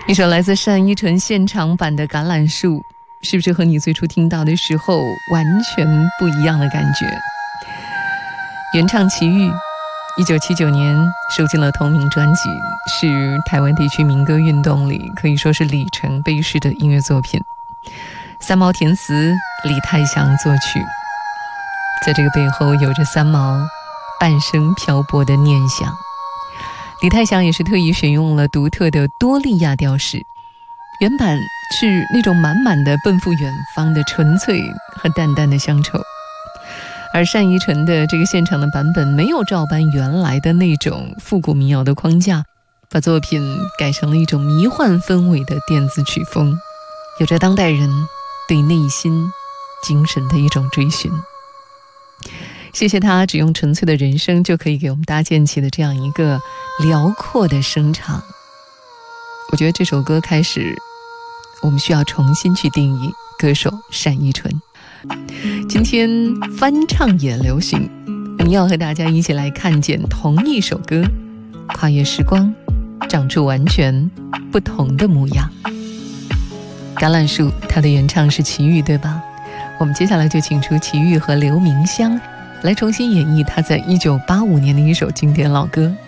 一首来自单依纯现场版的《橄榄树》，是不是和你最初听到的时候完全不一样的感觉？原唱齐豫1979年收进了同名专辑，是台湾地区民歌运动里可以说是里程碑式的音乐作品。三毛填词，李泰祥作曲，在这个背后有着三毛半生漂泊的念想。李泰祥也是特意选用了独特的多利亚调式，原版是那种满满的奔赴远方的纯粹和淡淡的乡愁，而单依纯的这个现场的版本没有照搬原来的那种复古民谣的框架，把作品改成了一种迷幻氛围的电子曲风，有着当代人对内心精神的一种追寻。谢谢他只用纯粹的人声就可以给我们搭建起的这样一个辽阔的声场。我觉得这首歌开始我们需要重新去定义歌手单依纯。今天翻唱也流行，我们要和大家一起来看见同一首歌跨越时光长出完全不同的模样。橄榄树它的原唱是齐豫，对吧？我们接下来就请出齐豫和刘明湘来重新演绎他在1985年的一首经典老歌《